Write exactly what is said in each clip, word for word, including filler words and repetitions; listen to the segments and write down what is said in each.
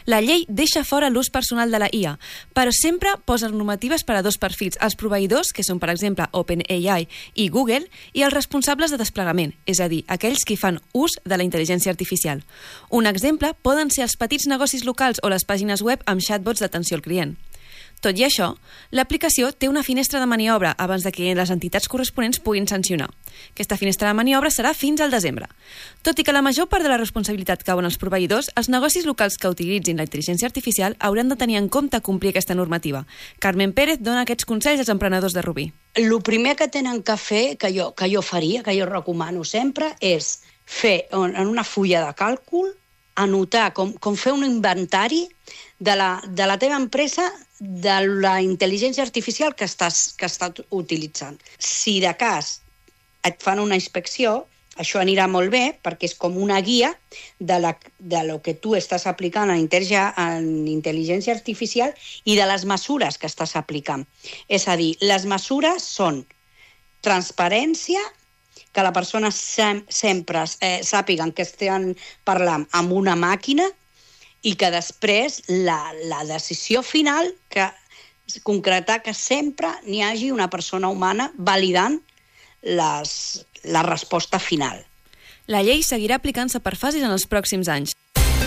La llei deixa fora l'ús personal de la I A, però sempre posa normatives per a dos perfils, els proveïdors, que són, per exemple, OpenAI i Google, i els responsables de desplegament, és a dir, aquells que fan ús de la intel·ligència artificial. Un exemple poden ser els petits negocis locals o les pàgines web amb chatbots d'atenció al client. Tot i això, l'aplicació té una finestra de maniobra abans de que les entitats corresponents puguin sancionar. Aquesta finestra de maniobra serà fins al desembre. Tot i que la major part de la responsabilitat cau en els proveïdors, els negocis locals que utilitzin la intel·ligència artificial hauran de tenir en compte complir aquesta normativa. Carmen Pérez dona aquests consells als emprenedors de Rubí. El primer que tenen que fer, que jo, que jo faria, que jo recomano sempre, és fer en una fulla de càlcul, anotar, com, com fer un inventari de la, de la teva empresa, de la intel·ligència artificial que estàs, que estàs utilitzant. Si de cas et fan una inspecció, això anirà molt bé, perquè és com una guia de, la, de lo que tu estàs aplicant en, en intel·ligència artificial i de les mesures que estàs aplicant. És a dir, les mesures són transparència, que la persona sem sempre eh, sàpiguen que estan parlant amb una màquina i que després la, la decisió final, que concretar que sempre n'hi hagi una persona humana validant les, la resposta final. La llei seguirà aplicant-se per fases en els pròxims anys.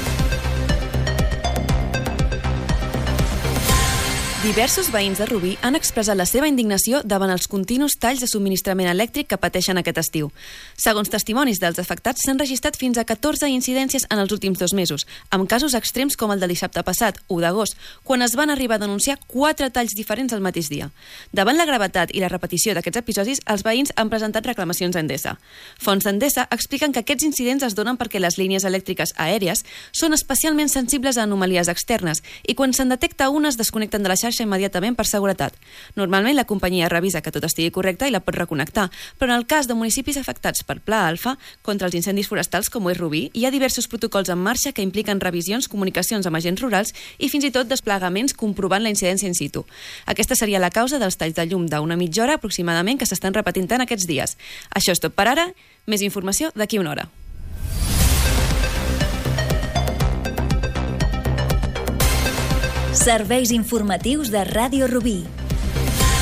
Diversos veïns de Rubí han expressat la seva indignació davant els continus talls de subministrament elèctric que pateixen aquest estiu. Segons testimonis dels afectats, s'han registrat fins a catorze incidències en els últims dos mesos, amb casos extrems com el de dissabte passat, u d'agost, quan es van arribar a denunciar quatre talls diferents al mateix dia. Davant la gravetat i la repetició d'aquests episodis, els veïns han presentat reclamacions a Endesa. Fonts d'Endesa expliquen que aquests incidents es donen perquè les línies elèctriques aèries són especialment sensibles a anomalies externes i quan se'n detecta una es desconnecten de la xarxa immediatament per seguretat. Normalment la companyia revisa que tot estigui correcte i la pot reconnectar, però en el cas de municipis afectats per Pla Alfa, contra els incendis forestals com ho és Rubí, hi ha diversos protocols en marxa que impliquen revisions, comunicacions amb agents rurals i fins i tot desplegaments comprovant la incidència in situ. Aquesta seria la causa dels talls de llum d'una mitja hora aproximadament que s'estan repetint tant aquests dies. Això és tot per ara. Més informació d'aquí una hora. Serveis informatius de Ràdio Rubí.